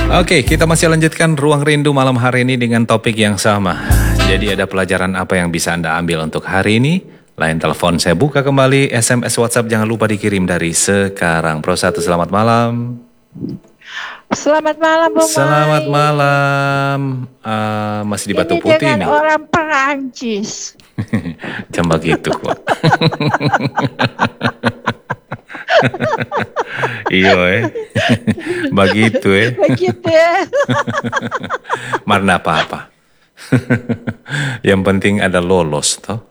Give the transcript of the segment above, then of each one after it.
Oke, kita masih lanjutkan Ruang Rindu malam hari ini dengan topik yang sama. Jadi ada pelajaran apa yang bisa Anda ambil untuk hari ini? Line telepon saya buka kembali, SMS WhatsApp jangan lupa dikirim dari sekarang. Pro 1, selamat malam. Selamat malam, Bu Mai. Selamat malam. Masih di Batu Ini Putih dengan nih. orang Perancis. Cuma gitu kok. Iya begitu Begitu ya. Marna apa-apa. Yang penting ada lolos toh.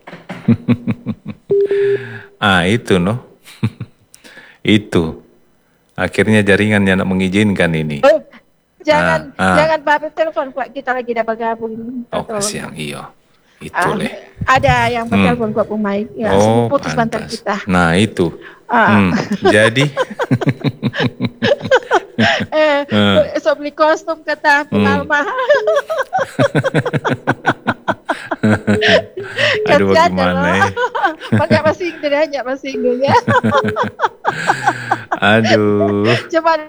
Itu no. Itu. Akhirnya jaringannya nak mengizinkan ini. Jangan Bapak telepon Pak, kita lagi dapat gabung. Oh, kasihan iyo. Itu leh. Ada yang bertelepon Pak Bu Mai. Ya, putus bantal kita. Nah, itu. Jadi so beli kostum kata mahal-mahal. Aduh bagaimana ya. Pakai bahasa Inggris ya. Aduh. Coba.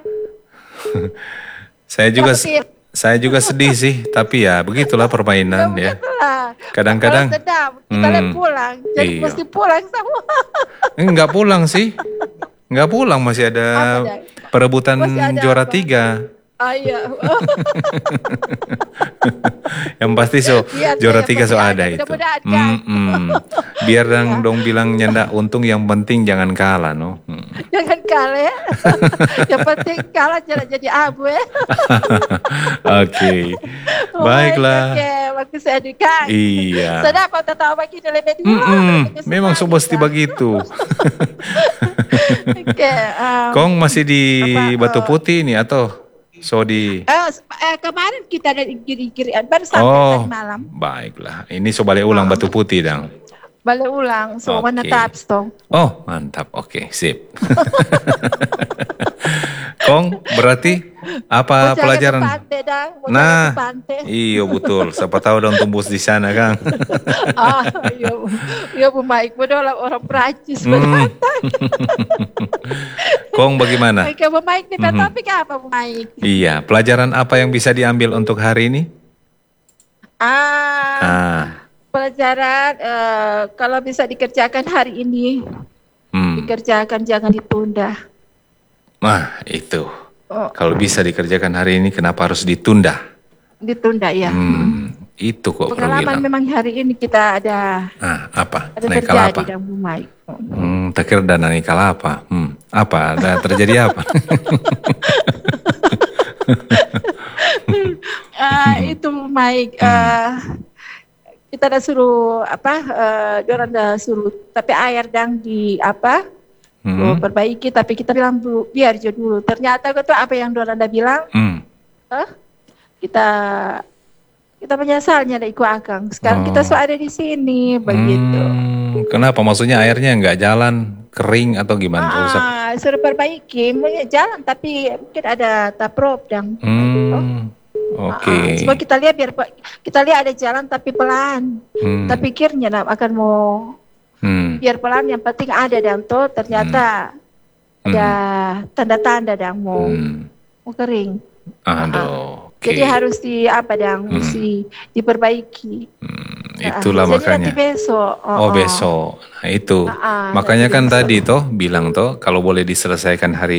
Saya juga sedih sih, tapi ya begitulah permainan ya. Kadang-kadang kita pulang, jadi mesti pulang semua. Enggak pulang sih. Enggak pulang, masih ada perebutan juara 3. Iya. Yang pasti juara 3 ada itu. Biar dong bilang nyanda untung, yang penting jangan kalah no. Jangan kalah ya. Yang penting kalah jangan jadi abu ya. Oke. Baiklah. Oke, waktu saya dikang. Iya. Sudah kau tahu bagi lebih dulu. Memang mesti begitu. Oke. Kong masih di Batu Putih nih atau di kemarin kita ada kiri-kirian baru sampai tadi malam. Baiklah. Ini balik ulang Batu Putih dong. Balik ulang, menetap dong. Oh, mantap. Oke, sip. Kong, berarti apa pelajaran? Nah, iya betul. Siapa tahu dong tembus di sana, Kang. Iya Bu Maik, betul orang Prancis. Kong, bagaimana? Oke, Bu Maik, kita topik apa Bu Maik? Iya, pelajaran apa yang bisa diambil untuk hari ini? Pelajaran kalau bisa dikerjakan hari ini, dikerjakan jangan ditunda. Nah, itu. Kalau bisa dikerjakan hari ini, kenapa harus ditunda? Ditunda ya. Itu kok pengalaman memang hari ini kita ada. Apa? Ada naik terjadi apa? Dan Bu Maik. Takir dan naik apa? Apa? Ada terjadi apa? Itu Bu Maik. Kita dah suruh orang dah suruh, tapi air dang di perbaiki, tapi kita bilang biar aja dulu. Ternyata itu apa yang orang dah bilang, kita menyesalnya ada ikut akang. Sekarang kita ada di sini begitu. Kenapa? Maksudnya airnya nggak jalan, kering atau gimana? Suruh perbaiki, jalan tapi mungkin ada taprop dang. Oke. Semua kita lihat ada jalan tapi pelan. Kita pikirnya akan mau biar pelan, yang penting ada dan toh ternyata ada tanda-tanda dan mau kering. Okay. Jadi harus mesti diperbaiki. Itulah makanya. Nanti besok. Besok. Nah itu. Makanya kan tadi bilang kalau boleh diselesaikan hari